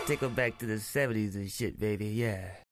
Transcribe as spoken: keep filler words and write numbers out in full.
take them back to the seventies and shit, baby. Yeah.